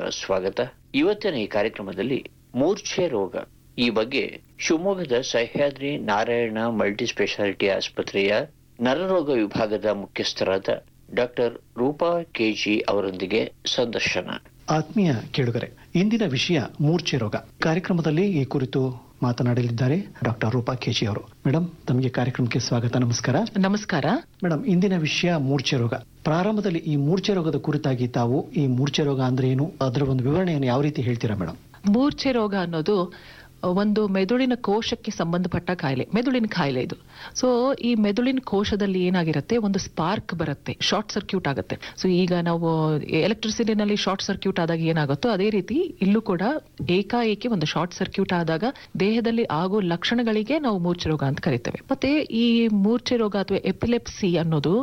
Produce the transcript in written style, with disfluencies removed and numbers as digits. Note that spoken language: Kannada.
ಸ್ವಾಗತ. ಇವತ್ತಿನ ಈ ಕಾರ್ಯಕ್ರಮದಲ್ಲಿ ಮೂರ್ಛೆ ರೋಗ ಈ ಬಗ್ಗೆ ಶಿವಮೊಗ್ಗದ ಸಹ್ಯಾದ್ರಿ ನಾರಾಯಣ ಮಲ್ಟಿ ಸ್ಪೆಷಾಲಿಟಿ ಆಸ್ಪತ್ರೆಯ ನರರೋಗ ವಿಭಾಗದ ಮುಖ್ಯಸ್ಥರಾದ ಡಾಕ್ಟರ್ ರೂಪಾ ಕೆಜಿ ಅವರೊಂದಿಗೆ ಸಂದರ್ಶನ. ಆತ್ಮೀಯ ಕೇಳುಗರೆ, ಇಂದಿನ ವಿಷಯ ಮೂರ್ಛೆ ರೋಗ. ಕಾರ್ಯಕ್ರಮದಲ್ಲಿ ಈ ಕುರಿತು ಮಾತನಾಡಲಿದ್ದಾರೆ ಡಾಕ್ಟರ್ ರೂಪಾ ಕೆಜಿ ಅವರು. ಮೇಡಮ್, ತಮಗೆ ಕಾರ್ಯಕ್ರಮಕ್ಕೆ ಸ್ವಾಗತ. ನಮಸ್ಕಾರ. ನಮಸ್ಕಾರ ಮೇಡಮ್, ಇಂದಿನ ವಿಷಯ ಮೂರ್ಛೆ ರೋಗ. ಪ್ರಾರಂಭದಲ್ಲಿ ಈ ಮೂರ್ಛೆ ರೋಗದ ಕುರಿತಾಗಿ ತಾವು ಈ ಮೂರ್ಛೆ ರೋಗ ಅಂದ್ರೆ ಏನು, ಅದರ ಒಂದು ವಿವರಣೆಯನ್ನು ಯಾವ ರೀತಿ ಹೇಳ್ತೀರಾ ಮೇಡಮ್? ಮೂರ್ಛೆ ರೋಗ ಅನ್ನೋದು ಒಂದು ಮೆದುಳಿನ ಕೋಶಕ್ಕೆ ಸಂಬಂಧಪಟ್ಟ ಕಾಯಿಲೆ, ಮೆದುಳಿನ ಕಾಯಿಲೆ ಇದು. ಸೊ ಈ ಮೆದುಳಿನ ಕೋಶದಲ್ಲಿ ಏನಾಗಿರುತ್ತೆ, ಒಂದು ಸ್ಪಾರ್ಕ್ ಬರುತ್ತೆ, ಶಾರ್ಟ್ ಸರ್ಕ್ಯೂಟ್ ಆಗುತ್ತೆ. ಸೊ ಈಗ ನಾವು ಎಲೆಕ್ಟ್ರಿಸಿಟಿನಲ್ಲಿ ಶಾರ್ಟ್ ಸರ್ಕ್ಯೂಟ್ ಆದಾಗ ಏನಾಗುತ್ತೋ ಅದೇ ರೀತಿ ಇಲ್ಲೂ ಕೂಡ ಏಕಾಏಕಿ ಒಂದು ಶಾರ್ಟ್ ಸರ್ಕ್ಯೂಟ್ ಆದಾಗ ದೇಹದಲ್ಲಿ ಆಗೋ ಲಕ್ಷಣಗಳಿಗೆ ನಾವು ಮೂರ್ಛೆ ರೋಗ ಅಂತ ಕರಿತೇವೆ. ಮತ್ತೆ ಈ ಮೂರ್ಛೆ ರೋಗ ಅಥವಾ ಎಪಿಲೆಪ್ಸಿ ಅನ್ನೋದು